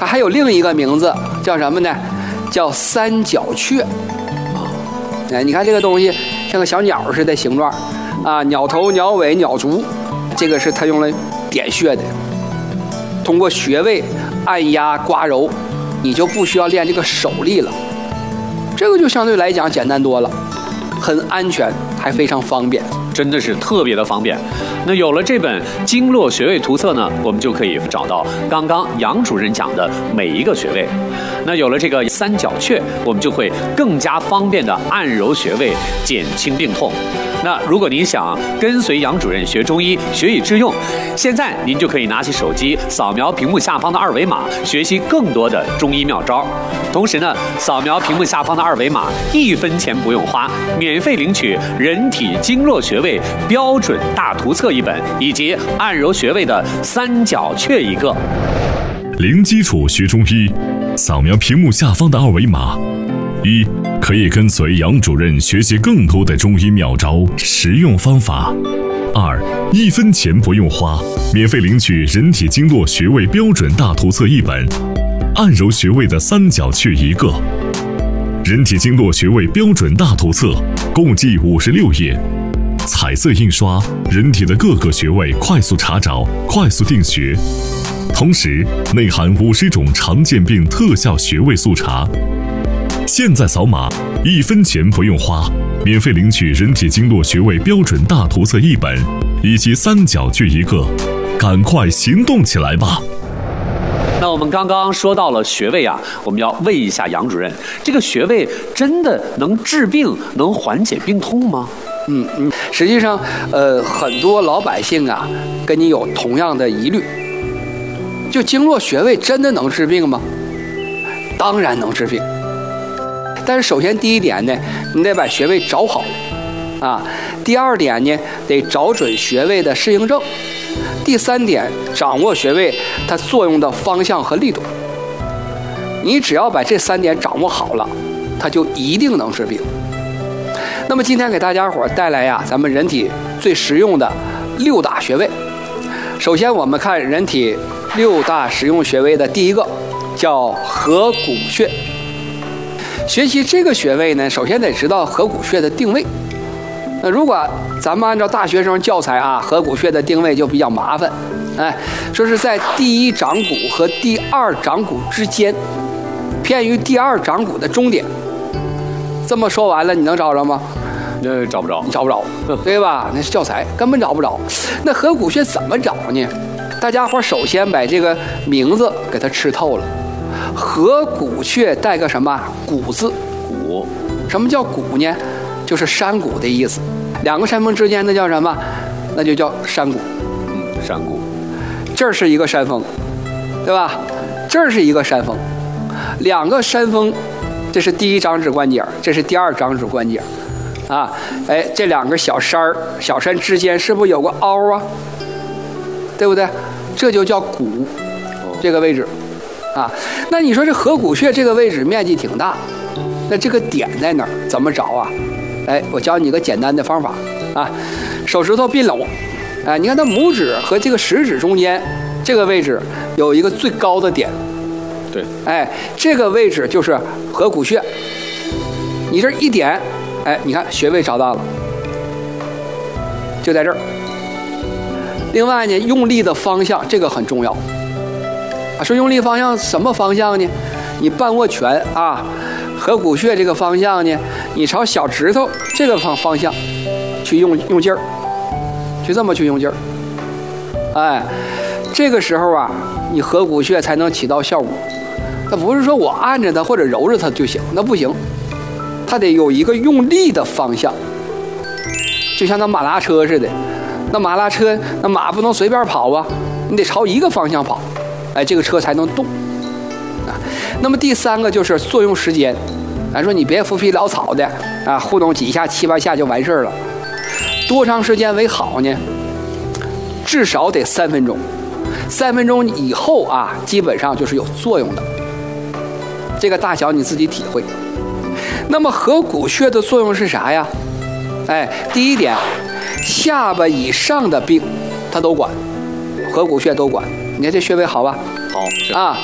它还有另一个名字叫什么呢？叫三角雀。哎，你看这个东西像个小鸟似的形状啊，鸟头、鸟尾、鸟足，这个是它用来点穴的。通过穴位按压刮揉，你就不需要练这个手力了，这个就相对来讲简单多了，很安全，还非常方便。 真的是特别的方便。那有了这本经络穴位图册呢，我们就可以找到刚刚杨主任讲的每一个穴位。那有了这个三角穴，我们就会更加方便的按揉穴位，减轻病痛。那如果您想跟随杨主任学中医，学以致用，现在您就可以拿起手机扫描屏幕下方的二维码，学习更多的中医妙招。同时呢，扫描屏幕下方的二维码，1分钱不用花，免费领取人体经络穴位标准大图册1本，以及按揉穴位的三角穴1个。 零基础学中医，扫描屏幕下方的二维码。1. 可以跟随杨主任学习更多的中医妙招、实用方法。2. 1分钱不用花，免费领取人体经络穴位标准大图册1本，按揉穴位的三角穴1个。人体经络穴位标准大图册共计56页，彩色印刷，人体的各个穴位快速查找，快速定穴。同时内含50种常见病特效穴位速查。现在扫码，1分钱不用花，免费领取人体经络穴位标准大图册1本，以及三角穴1个，赶快行动起来吧！ 那我们刚刚说到了穴位啊，我们要问一下杨主任，这个穴位真的能治病、能缓解病痛吗？ 实际上，很多老百姓啊，跟你有同样的疑虑，就经络穴位真的能治病吗？当然能治病。但是首先第一点呢，你得把穴位找好啊。第二点呢，得找准穴位的适应症。第三点，掌握穴位它作用的方向和力度。你只要把这3点掌握好了，它就一定能治病。那么今天给大家伙带来呀，咱们人体最实用的6大穴位。首先我们看人体6大实用穴位的第一个叫合谷穴。学习这个穴位呢，首先得知道合谷穴的定位。那如果咱们按照大学生教材啊，合谷穴的定位就比较麻烦。说是在第1掌骨和第2掌骨之间，偏于第2掌骨的中点。这么说完了，你能找着吗？ 找不着， 找不着，对吧？那是教材，根本找不着。那合谷穴怎么找呢？大家伙首先把这个名字给它吃透了。合谷穴带个什么？谷字。 谷。 什么叫谷呢？就是山谷的意思。2个山峰之间那叫什么？那就叫山谷。 山谷。 这是一个山峰，对吧？这是一个山峰，2个山峰，这是第1掌指关节，这是第2掌指关节啊。这2个小山之间是不是有个凹啊？对不对？这就叫谷，这个位置啊。那你说这合谷穴这个位置面积挺大，那这个点在哪儿？怎么找啊？我教你一个简单的方法啊。手指头并拢，你看它拇指和这个食指中间这个位置有一个最高的点， 对， 这个位置就是合谷穴。你这一点，你看穴位找到了，就在这儿。另外呢，用力的方向这个很重要啊。说用力方向什么方向呢？你半握拳啊，合谷穴这个方向呢，你朝小指头这个方向去用劲儿，就这么去用劲儿。这个时候啊，你合谷穴才能起到效果。它不是说我按着它或者揉着它就行，那不行，它得有一个用力的方向，就像那马拉车似的。那马拉车，那马不能随便跑啊，你得朝一个方向跑，这个车才能动啊。那么第3个就是作用时间，说你别浮皮潦草的啊，糊弄几下7、8下就完事儿了。多长时间为好呢？至少得3分钟，3分钟以后啊，基本上就是有作用的。这个大小你自己体会。那么合谷穴的作用是啥呀？第一点，下巴以上的病它都管，合谷穴都管。你看这穴位好吧？ 好啊。